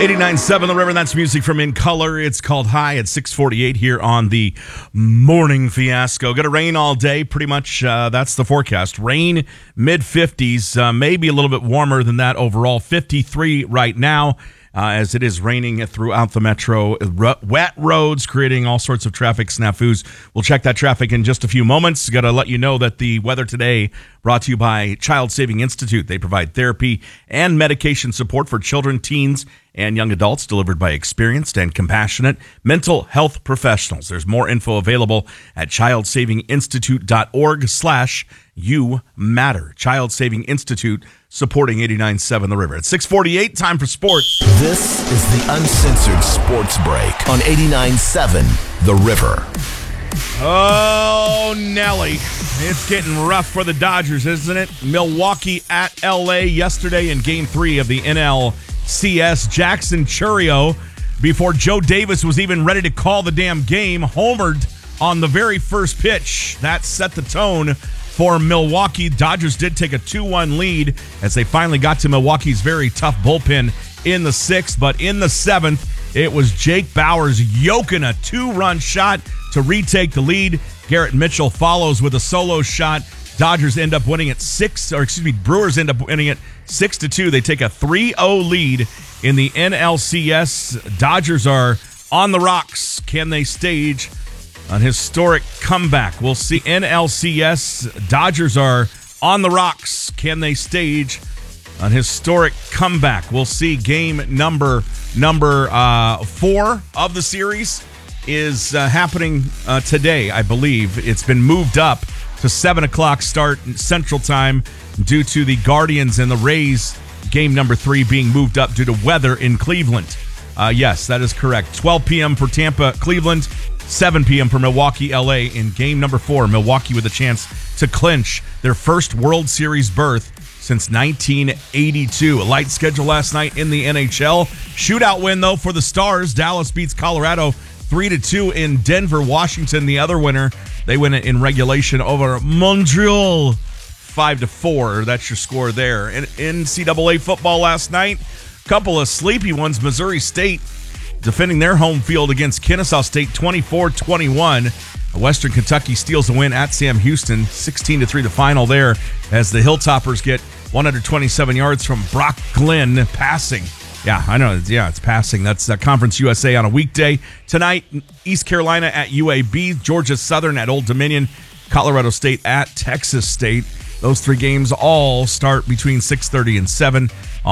89.7 The River, that's music from In Color. It's called High at 6:48 here on the Morning Fiasco. Going to rain all day, pretty much. That's the forecast. Rain, mid-50s, maybe a little bit warmer than that overall. 53 right now. As it is raining throughout the metro. Wet roads creating all sorts of traffic snafus. We'll check that traffic in just a few moments. Got to let you know that the weather today brought to you by Child Saving Institute. They provide therapy and medication support for children, teens, and young adults delivered by experienced and compassionate mental health professionals. There's more info available at childsavinginstitute.org/you matter. Child Saving Institute supporting 89.7 The River. At 6:48, time for sports. This is the Uncensored Sports Break on 89.7 The River. Oh, Nelly. It's getting rough for the Dodgers, isn't it? Milwaukee at L.A. yesterday in Game 3 of the NLCS. Jackson Chourio, before Joe Davis was even ready to call the damn game, homered on the very first pitch. That set the tone for Milwaukee. Dodgers did take a 2-1 lead as they finally got to Milwaukee's very tough bullpen in the 6th. But in the 7th, it was Jake Bauers yoking a 2-run shot to retake the lead. Garrett Mitchell follows with a solo shot. Brewers end up winning it 6-2. They take a 3-0 lead in the NLCS. Dodgers are on the rocks. Can they stage an historic comeback? We'll see. NLCS, Dodgers are on the rocks. Can they stage an historic comeback? We'll see. Game number 4 of the series is happening today, I believe. It's been moved up to 7 o'clock start Central Time due to the Guardians and the Rays game number 3 being moved up due to weather in Cleveland. Yes, that is correct. 12 p.m. for Tampa, Cleveland. 7 p.m. for Milwaukee, L.A. in game number 4. Milwaukee with a chance to clinch their first World Series berth since 1982. A light schedule last night in the NHL. Shootout win, though, for the Stars. Dallas beats Colorado 3-2 in Denver. Washington, the other winner, they win it in regulation over Montreal 5-4. That's your score there. In NCAA football last night, a couple of sleepy ones. Missouri State defending their home field against Kennesaw State 24-21. Western Kentucky steals a win at Sam Houston, 16-3 the final there, as the Hilltoppers get 127 yards from Brock Glenn passing. Yeah, I know. Yeah, it's passing. That's Conference USA on a weekday. Tonight, East Carolina at UAB, Georgia Southern at Old Dominion, Colorado State at Texas State. Those 3 games all start between 6:30 and 7